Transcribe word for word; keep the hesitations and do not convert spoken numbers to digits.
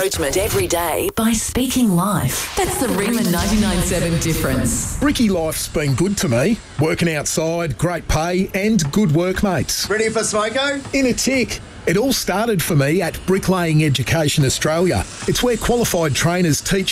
encouragement every day by speaking life. That's the Ringman ninety-nine point seven difference. Ricky life's been good to me. Working outside, great pay and good workmates. Ready for smoko? In a tick. It all started for me at Bricklaying Education Australia. It's where qualified trainers teach